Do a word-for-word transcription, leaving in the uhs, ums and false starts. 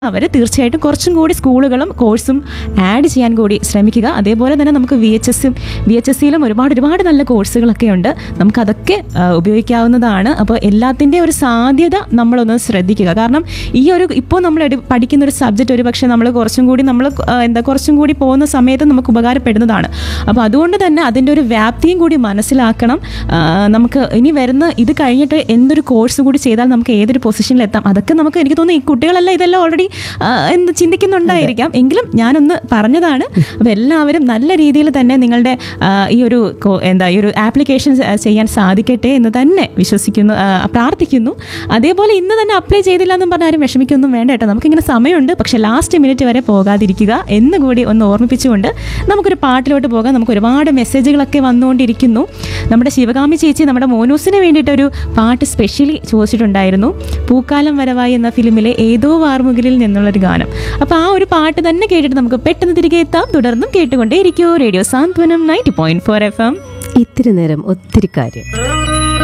അവർ തീർച്ചയായിട്ടും കുറച്ചും കൂടി സ്കൂളുകളും കോഴ്സും ആഡ് ചെയ്യാൻ കൂടി ശ്രമിക്കുക. അതേപോലെ തന്നെ നമുക്ക് വി എച്ച് എസും വി എച്ച് എസ് സിയിലും ഒരുപാട് ഒരുപാട് നല്ല കോഴ്സുകളൊക്കെ ഉണ്ട്. നമുക്കതൊക്കെ ഉപയോഗിക്കാവുന്നതാണ്. അപ്പോൾ എല്ലാത്തിൻ്റെ ഒരു സാധ്യത നമ്മളൊന്ന് ശ്രദ്ധിക്കുക. കാരണം ഈ ഒരു ഇപ്പോൾ നമ്മൾ പഠിക്കുന്ന ഒരു സബ്ജക്റ്റ് ഒരു പക്ഷേ നമ്മൾ കുറച്ചും കൂടി നമ്മൾ എന്താ കുറച്ചും കൂടി പോകുന്ന സമയത്ത് നമുക്ക് ഉപകാരപ്പെടുന്നതാണ്. അപ്പോൾ അതുകൊണ്ട് തന്നെ അതിൻ്റെ ഒരു വ്യാപ്തിയും കൂടി മനസ്സിലാക്കണം. നമുക്ക് ഇനി വരുന്ന ഇത് കഴിഞ്ഞിട്ട് എന്തൊരു കോഴ്സ് കൂടി ചെയ്താൽ നമുക്ക് ഏതൊരു പൊസിഷനിലെത്താം, അതൊക്കെ നമുക്ക് എനിക്ക് തോന്നുന്നു ഈ കുട്ടികളെല്ലാം ഇതെല്ലാം ഓൾറെഡി എന്ന് ചിന്തിക്കുന്നുണ്ടായിരിക്കാം. എങ്കിലും ഞാനൊന്ന് പറഞ്ഞതാണ്. അപ്പോൾ എല്ലാവരും നല്ല രീതിയിൽ തന്നെ നിങ്ങളുടെ ഈ ഒരു എന്താ ഈ ഒരു ആപ്ലിക്കേഷൻ ചെയ്യാൻ സാധിക്കട്ടെ എന്ന് തന്നെ വിശ്വസിക്കുന്നു, പ്രാർത്ഥിക്കുന്നു. അതേപോലെ ഇന്ന് തന്നെ അപ്ലൈ ചെയ്തില്ല എന്നും പറഞ്ഞാൽ ആരും വിഷമിക്കൊന്നും വേണ്ട കേട്ടോ. നമുക്കിങ്ങനെ സമയമുണ്ട്, പക്ഷെ ലാസ്റ്റ് മിനിറ്റ് വരെ പോകാതിരിക്കുക എന്ന് കൂടി ഒന്ന് ഓർമ്മിപ്പിച്ചുകൊണ്ട് നമുക്കൊരു പാട്ടിലോട്ട് പോകാം. നമുക്ക് ഒരുപാട് മെസ്സേജുകളൊക്കെ വന്നുകൊണ്ടിരിക്കുന്നു. നമ്മുടെ ശിവകാമി ചേച്ചി നമ്മുടെ മോനൂസിന് വേണ്ടിയിട്ടൊരു പാട്ട് സ്പെഷ്യലി ചോദിച്ചിട്ടുണ്ടായിരുന്നു. പൂക്കാലം വരവായി എന്ന ഫിലിമിലെ ഏതോ വാർമുകിലിൽ നിന്നുള്ളൊരു ഗാനം. അപ്പോൾ ആ ഒരു പാട്ട് തന്നെ കേട്ടിട്ട് നമുക്ക് പെട്ടെന്ന് തിരികെ എത്താം. തുടർന്നും കേട്ടുകൊണ്ടേ ഇരിക്കൂ റേഡിയോ സാന്ത്വനം ninety point four F M. ഇത്തിരി നേരം ഒത്തിരി കാര്യം.